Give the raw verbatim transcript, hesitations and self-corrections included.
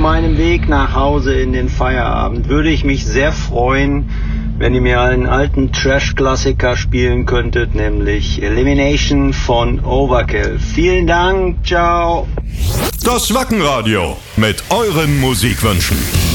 meinem Weg nach Hause in den Feierabend würde ich mich sehr freuen, wenn ihr mir einen alten Trash-Klassiker spielen könntet, nämlich Elimination von Overkill. Vielen Dank, ciao. Das Wackenradio mit euren Musikwünschen.